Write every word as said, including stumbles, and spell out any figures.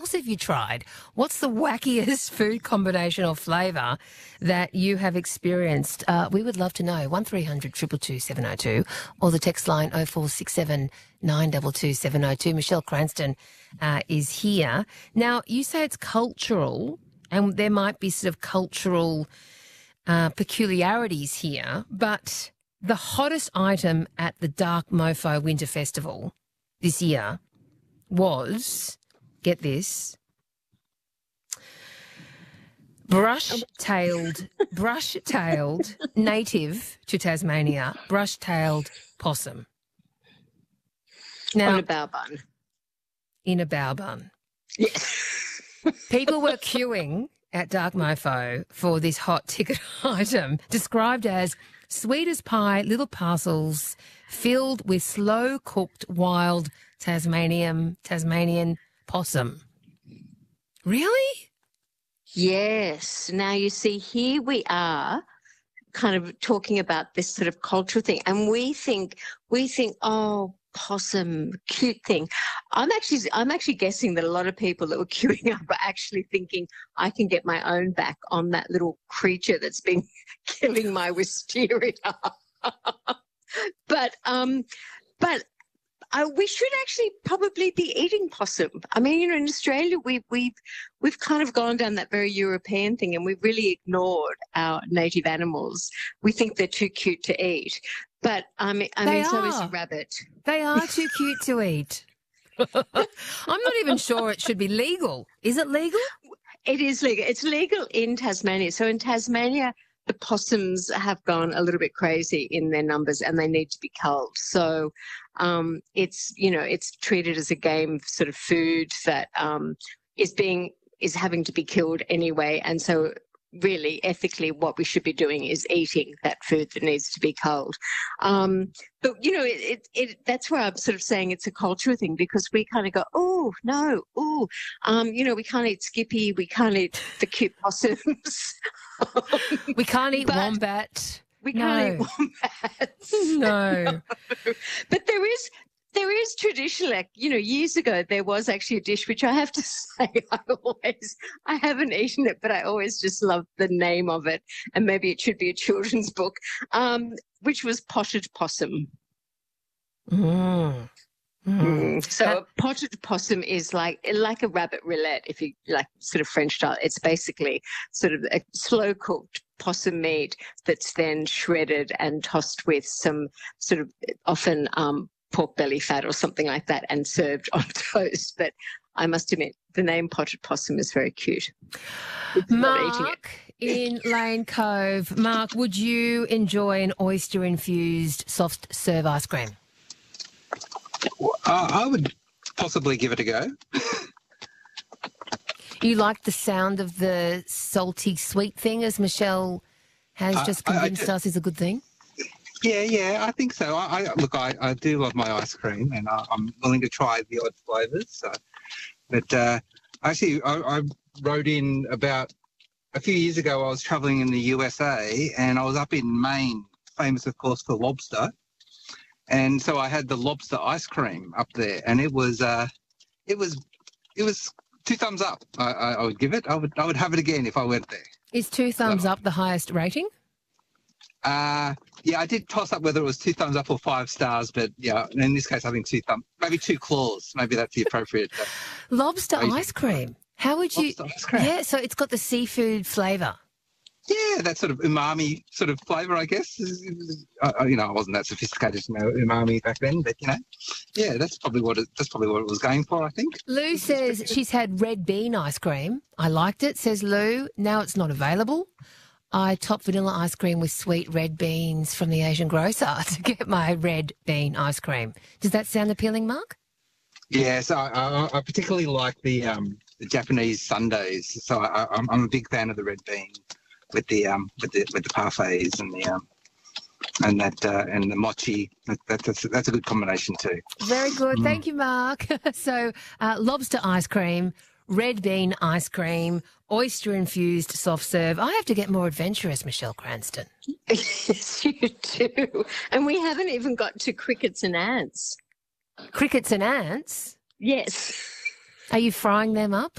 else have you tried? What's the wackiest food combination or flavour that you have experienced? Uh, we would love to know. one three hundred two two two seven oh two or the text line oh four six seven nine two two seven oh two. Michelle Cranston uh, is here. Now, you say it's cultural and there might be sort of cultural uh, peculiarities here, but the hottest item at the Dark Mofo Winter Festival this year was, get this, brush-tailed, brush-tailed, native to Tasmania, brush-tailed possum. Now, on a bao bun. In a bao bun. Yes. People were queuing at Dark Mofo for this hot ticket item, described as sweet as pie, little parcels filled with slow-cooked wild Tasmanian Tasmanian possum. Really? Yes. Now, you see, here we are kind of talking about this sort of cultural thing, and we think, we think, oh, possum, cute thing. I'm actually, I'm actually guessing that a lot of people that were queuing up are actually thinking, I can get my own back on that little creature that's been killing my wisteria. but, um, but. Uh, we should actually probably be eating possum. I mean, you know, in Australia, we've we've we've kind of gone down that very European thing, and we've really ignored our native animals. We think they're too cute to eat, but um, I They mean, so is are. a rabbit. They are too cute to eat. I'm not even sure it should be legal. Is it legal? It is legal. It's legal in Tasmania. So in Tasmania, the possums have gone a little bit crazy in their numbers and they need to be culled. So um, it's, you know, it's treated as a game sort of food that um, is being, is having to be killed anyway. And so really ethically what we should be doing is eating that food that needs to be culled. Um, but, you know, it, it, it, that's where I'm sort of saying it's a cultural thing, because we kind of go, oh, no, oh, um, you know, we can't eat Skippy, we can't eat the cute possums. We can't eat But wombat. We No. can't eat wombats. No. No. But there is there is traditional, like, you know, years ago there was actually a dish which I have to say I always, I haven't eaten it, but I always just love the name of it, and maybe it should be a children's book, um, which was potted possum. Mm. Mm. Mm. So That- a potted possum is like like a rabbit roulette, if you like, sort of French style. It's basically sort of a slow cooked possum meat that's then shredded and tossed with some sort of often um, pork belly fat or something like that, and served on toast. But I must admit, the name potted possum is very cute. It's not eating it. Mark in Lane Cove. Mark, would you enjoy an oyster-infused soft serve ice cream? Uh, I would possibly give it a go. You like the sound of the salty sweet thing, as Michelle has Uh, just I- I convinced do- us is a good thing? Yeah, yeah, I think so. I, I look, I, I do love my ice cream, and I, I'm willing to try the odd flavours. So, but uh, actually, I, I rode in about a few years ago. I was travelling in the U S A, and I was up in Maine, famous, of course, for lobster. And so I had the lobster ice cream up there, and it was, uh, it was, it was two thumbs up. I, I, I would give it. I would, I would have it again if I went there. Is two thumbs up the highest rating? Uh, yeah, I did toss up whether it was two thumbs up or five stars, but yeah, in this case, I think two thumbs, maybe two claws. Maybe that's the appropriate. Uh, Lobster Rating. ice cream. How would you? Lobster ice cream. Yeah, so it's got the seafood flavour. yeah, that sort of umami sort of flavour, I guess. Uh, you know, I wasn't that sophisticated to know umami back then, but you know, yeah, that's probably what it, that's probably what it was going for, I think. Lou says she's had red bean ice cream. I liked it, says Lou. Now it's not available. I top vanilla ice cream with sweet red beans from the Asian grocer to get my red bean ice cream. Does that sound appealing, Mark? Yeah, so I, I, I particularly like the um, the Japanese sundaes. So I, I'm, I'm a big fan of the red bean with the um with the with the parfaits and the um and that uh, and the mochi. That, that's that's a good combination too. Very good. Thank you, Mark. So uh, lobster ice cream, red bean ice cream, oyster-infused soft serve. I have to get more adventurous, Michelle Cranston. Yes, you do. And we haven't even got to crickets and ants. Crickets and ants. Yes. Are you frying them up?